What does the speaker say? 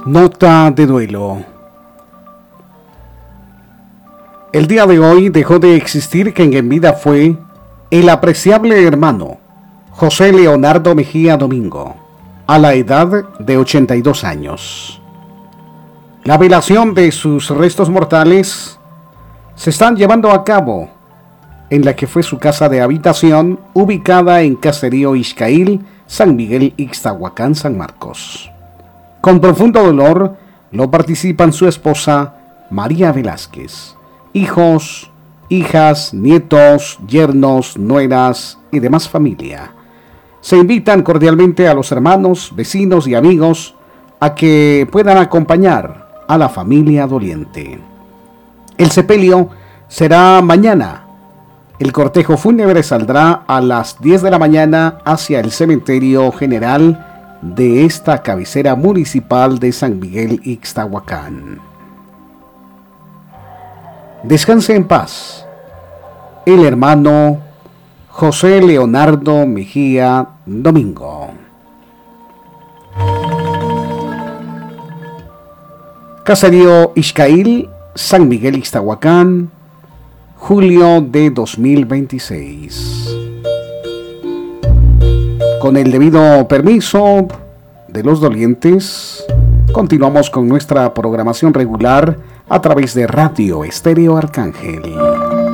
Nota de duelo. El día de hoy dejó de existir quien en vida fue el apreciable hermano José Leonardo Mejía Domingo, a la edad de 82 años. La velación de sus restos mortales se están llevando a cabo en la que fue su casa de habitación, ubicada en Caserío Ixcail, San Miguel Ixtahuacán, San Marcos. Con profundo dolor lo participan su esposa María Velázquez, hijos, hijas, nietos, yernos, nueras y demás familia. Se invitan cordialmente a los hermanos, vecinos y amigos a que puedan acompañar a la familia doliente. El sepelio será mañana. El cortejo fúnebre saldrá a las 10 de la mañana hacia el cementerio general de esta cabecera municipal de San Miguel Ixtahuacán. Descanse en paz el hermano José Leonardo Mejía Domingo. Caserío Ixcail, San Miguel Ixtahuacán, julio de 2026. Con el debido permiso de los dolientes, continuamos con nuestra programación regular a través de Radio Estéreo Arcángel.